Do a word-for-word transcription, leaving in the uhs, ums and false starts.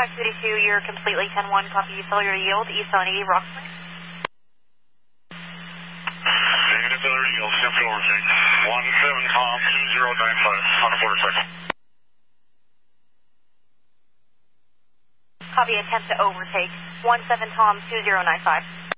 five two two, you're completely ten one, copy, failure to yield, east on eighty, Rockland. Negative failure to yield, sample overtake. one seven Tom two zero nine five on a quarter cycle. Copy, attempt to overtake, one seven Tom two zero nine five.